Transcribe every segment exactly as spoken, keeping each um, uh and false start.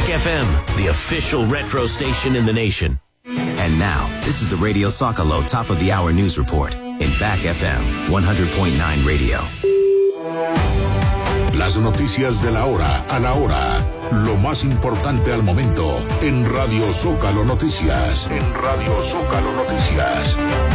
F M, the official retro station in the nation. And now, this is the Radio Zócalo Top of the Hour News Report in Back F M one hundred point nine Radio. Las noticias de la hora a la hora. Lo más importante al momento en Radio Zócalo Noticias. En Radio Zócalo Noticias.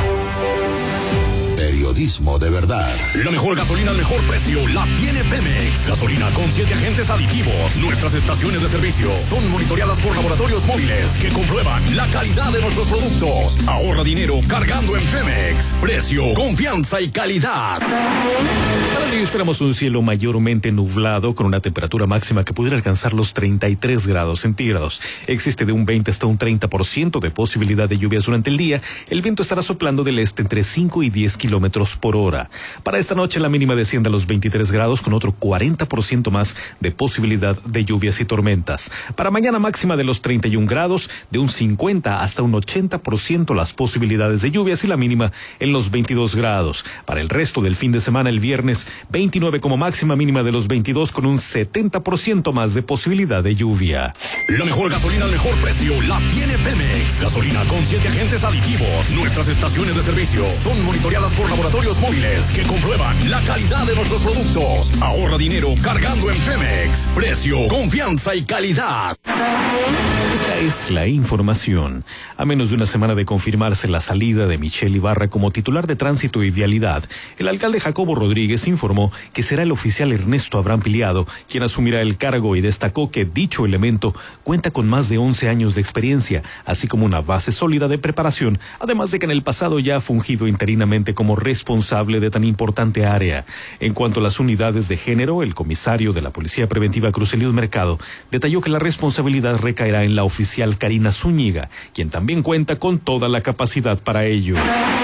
Periodismo de verdad. La mejor gasolina al mejor precio la tiene Pemex. Gasolina con siete agentes aditivos. Nuestras estaciones de servicio son monitoreadas por laboratorios móviles que comprueban la calidad de nuestros productos. Ahorra dinero cargando en Pemex. Precio, confianza y calidad. Para ello esperamos un cielo mayormente nublado con una temperatura máxima que pudiera alcanzar los treinta y tres grados centígrados. Existe de un veinte hasta un treinta por ciento de posibilidad de lluvias durante el día. El viento estará soplando del este entre cinco y diez kilómetros por hora. Para esta noche la mínima desciende a los veintitrés grados con otro cuarenta por ciento más de posibilidad de lluvias y tormentas. Para mañana máxima de los treinta y un grados, de un cincuenta hasta un ochenta por ciento las posibilidades de lluvias y la mínima en los veintidós grados. Para el resto del fin de semana el viernes veintinueve como máxima, mínima de los veintidós con un setenta por ciento más de posibilidad de lluvia. La mejor gasolina al mejor precio la tiene Pemex. Gasolina con siete agentes aditivos. Nuestras estaciones de servicio son monitoreadas por laboratorios móviles que comprueban la calidad de nuestros productos. Ahorra dinero cargando en Pemex. Precio, confianza y calidad. Esta es la información. A menos de una semana de confirmarse la salida de Michelle Ibarra como titular de Tránsito y Vialidad, el alcalde Jacobo Rodríguez informó que será el oficial Ernesto Abraham Piliado quien asumirá el cargo y destacó que dicho elemento cuenta con más de once años de experiencia, así como una base sólida de preparación, además de que en el pasado ya ha fungido interinamente como responsable de tan importante área. En cuanto a las unidades de género, el comisario de la Policía Preventiva Cruz Eliud Mercado detalló que la responsabilidad recaerá en la oficial Karina Zúñiga, quien también cuenta con toda la capacidad para ello.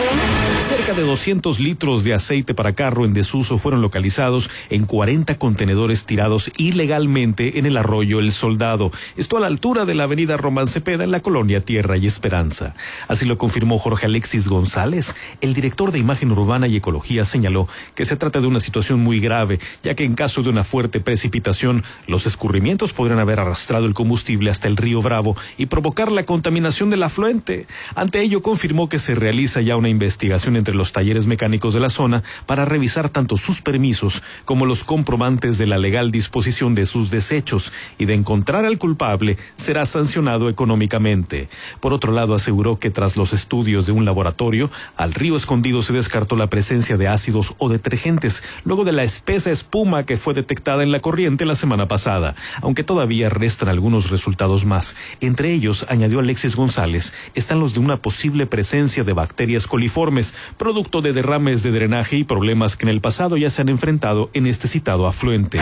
Cerca de doscientos litros de aceite para carro en desuso fueron localizados en cuarenta contenedores tirados ilegalmente en el arroyo El Soldado, esto a la altura de la avenida Román Cepeda en la colonia Tierra y Esperanza. Así lo confirmó Jorge Alexis González. El director de Imagen Urbana y Ecología señaló que se trata de una situación muy grave, ya que en caso de una fuerte precipitación, los escurrimientos podrían haber arrastrado el combustible hasta el río Bravo y provocar la contaminación del afluente. Ante ello confirmó que se realiza ya una investigación entre los talleres mecánicos de la zona para revisar tanto sus permisos como los comprobantes de la legal disposición de sus desechos, y de encontrar al culpable será sancionado económicamente. Por otro lado, aseguró que tras los estudios de un laboratorio, al río Escondido se descartó la presencia de ácidos o detergentes, luego de la espesa espuma que fue detectada en la corriente la semana pasada, aunque todavía restan algunos resultados más. Entre ellos, añadió Alexis González, están los de una posible presencia de bacterias coliformes, producto de derrames de drenaje y problemas que en el pasado ya se han enfrentado en este citado afluente.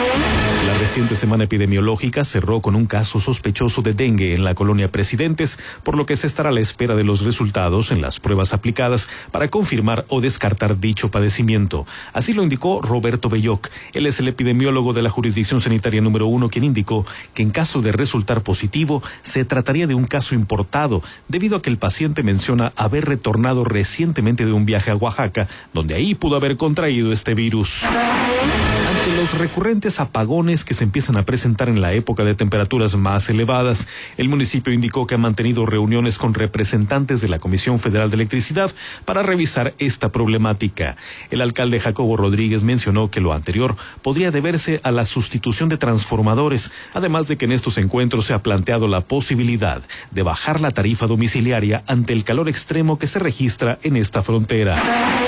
La reciente semana epidemiológica cerró con un caso sospechoso de dengue en la colonia Presidentes, por lo que se estará a la espera de los resultados en las pruebas aplicadas para confirmar o descartar dicho padecimiento. Así lo indicó Roberto Belloc. Él es el epidemiólogo de la jurisdicción sanitaria número uno, quien indicó que en caso de resultar positivo se trataría de un caso importado, debido a que el paciente menciona haber retornado recientemente de un viaje a Oaxaca, donde ahí pudo haber contraído este virus. Ante los recurrentes apagones que se empiezan a presentar en la época de temperaturas más elevadas, el municipio indicó que ha mantenido reuniones con representantes de la Comisión Federal de Electricidad para revisar esta problemática. El alcalde Jacobo Rodríguez mencionó que lo anterior podría deberse a la sustitución de transformadores, además de que en estos encuentros se ha planteado la posibilidad de bajar la tarifa domiciliaria ante el calor extremo que se registra en esta frontera.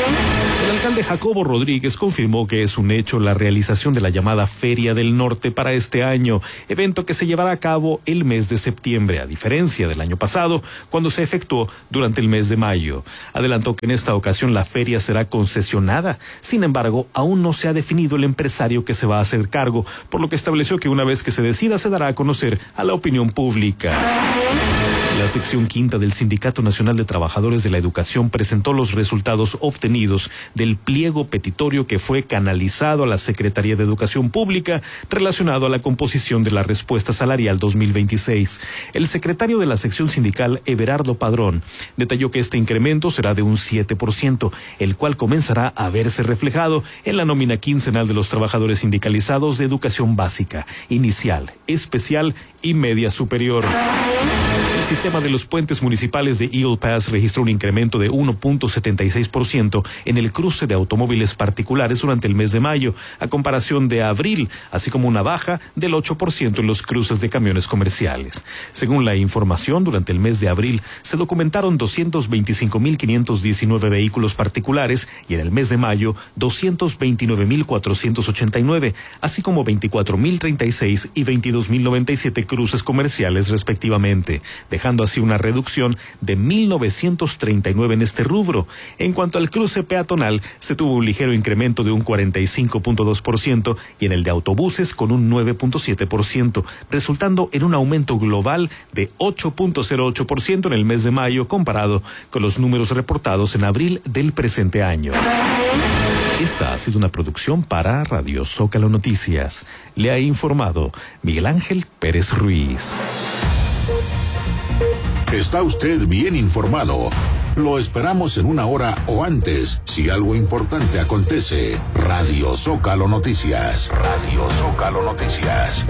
El alcalde Jacobo Rodríguez confirmó que es un hecho la realización de la llamada Feria del Norte para este año, evento que se llevará a cabo el mes de septiembre, a diferencia del año pasado, cuando se efectuó durante el mes de mayo. Adelantó que en esta ocasión la feria será concesionada, sin embargo, aún no se ha definido el empresario que se va a hacer cargo, por lo que estableció que una vez que se decida se dará a conocer a la opinión pública. Las sección quinta del Sindicato Nacional de Trabajadores de la Educación presentó los resultados obtenidos del pliego petitorio que fue canalizado a la Secretaría de Educación Pública relacionado a la composición de la respuesta salarial dos mil veintiséis. El secretario de la sección sindical, Everardo Padrón, detalló que este incremento será de un siete por ciento, el cual comenzará a verse reflejado en la nómina quincenal de los trabajadores sindicalizados de educación básica, inicial, especial y media superior. El sistema de los puentes municipales de Eagle Pass registró un incremento de uno punto setenta y seis por ciento en el cruce de automóviles particulares durante el mes de mayo, a comparación de abril, así como una baja del ocho por ciento en los cruces de camiones comerciales. Según la información, durante el mes de abril se documentaron doscientos veinticinco mil quinientos diecinueve vehículos particulares y en el mes de mayo doscientos veintinueve mil cuatrocientos ochenta y nueve, así como veinticuatro mil treinta y seis y veintidós mil noventa y siete cruces comerciales respectivamente, dejando así una reducción de mil novecientos treinta y nueve en este rubro. En cuanto al cruce peatonal, se tuvo un ligero incremento de un cuarenta y cinco punto dos por ciento y en el de autobuses con un nueve punto siete por ciento, resultando en un aumento global de ocho punto cero ocho por ciento en el mes de mayo comparado con los números reportados en abril del presente año. Esta ha sido una producción para Radio Zócalo Noticias. Le ha informado Miguel Ángel Pérez Ruiz. Está usted bien informado. Lo esperamos en una hora o antes, si algo importante acontece. Radio Zócalo Noticias. Radio Zócalo Noticias.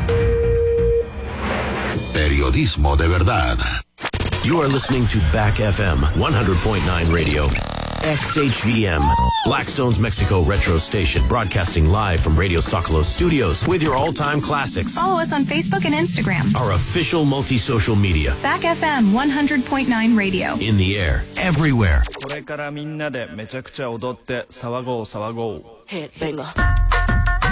Periodismo de verdad. You are listening to Back F M one hundred point nine Radio. X H V M, Blackstone's Mexico Retro Station, broadcasting live from Radio Zócalo Studios with your all-time classics. Follow us on Facebook and Instagram. Our official multi-social media. Back F M one hundred point nine Radio. In the air, everywhere. これからみんなでめちゃくちゃ踊って騒ごう騒ごう。 Headbanger.